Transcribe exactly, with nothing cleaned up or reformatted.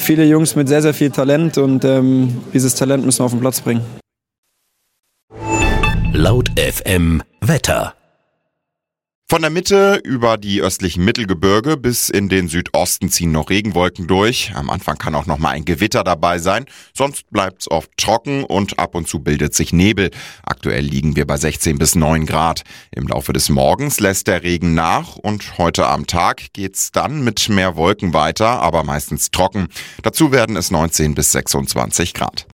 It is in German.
viele Jungs mit sehr, sehr viel Talent und ähm, dieses Talent müssen wir auf den Platz bringen. Laut F M Wetter. Von der Mitte über die östlichen Mittelgebirge bis in den Südosten ziehen noch Regenwolken durch. Am Anfang kann auch noch mal ein Gewitter dabei sein. Sonst bleibt es oft trocken und ab und zu bildet sich Nebel. Aktuell liegen wir bei sechzehn bis neun Grad. Im Laufe des Morgens lässt der Regen nach und heute am Tag geht's dann mit mehr Wolken weiter, aber meistens trocken. Dazu werden es neunzehn bis sechsundzwanzig Grad.